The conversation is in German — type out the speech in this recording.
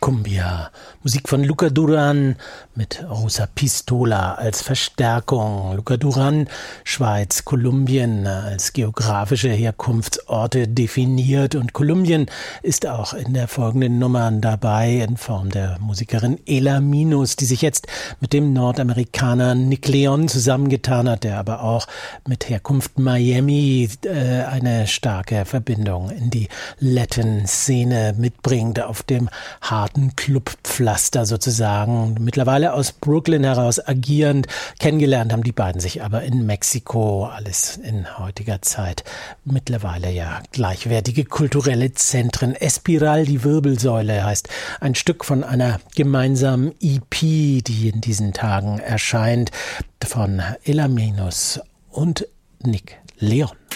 Cumbia. Musik von Luca Duran mit Rosa Pistola als Verstärkung. Luca Duran, Schweiz, Kolumbien als geografische Herkunftsorte definiert. Und Kolumbien ist auch in der folgenden Nummer dabei in Form der Musikerin Ela Minus, die sich jetzt mit dem Nordamerikaner Nick Leon zusammengetan hat, der aber auch mit Herkunft Miami eine starke Verbindung in die Latin-Szene mitbringt, auf dem harten Clubpflaster sozusagen. Mittlerweile aus Brooklyn heraus agierend. Kennengelernt haben die beiden sich aber in Mexiko. Alles in heutiger Zeit mittlerweile ja gleichwertige kulturelle Zentren. Espiral, die Wirbelsäule, heißt ein Stück von einer gemeinsamen EP, die in diesen Tagen erscheint, von Ela Minus und Nick Leon.